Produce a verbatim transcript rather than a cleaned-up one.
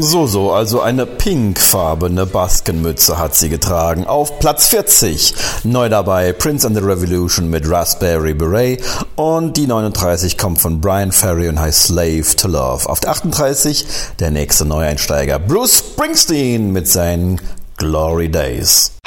So, so, also eine pinkfarbene Baskenmütze hat sie getragen. Auf Platz vierzig, neu dabei Prince and the Revolution mit Raspberry Beret und die neununddreißig kommt von Brian Ferry und heißt Slave to Love. Auf der achtunddreißig der nächste Neueinsteiger Bruce Springsteen mit seinen Glory Days.